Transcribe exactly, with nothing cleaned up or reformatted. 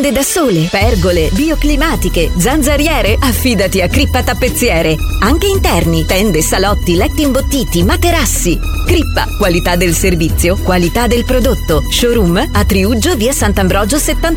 tende da sole, pergole, bioclimatiche, zanzariere? Affidati a Crippa Tappezziere. Anche interni, tende, salotti, letti imbottiti, materassi. Crippa, qualità del servizio, qualità del prodotto. Showroom a Triuggio, via Sant'Ambrogio settantotto.